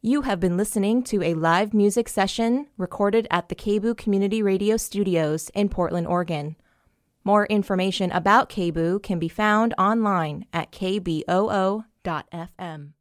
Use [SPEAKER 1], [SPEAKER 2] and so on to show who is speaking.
[SPEAKER 1] You have been listening to a live music session recorded at the KBOO Community Radio Studios in Portland, Oregon. More information about KBOO can be found online at kboo.fm.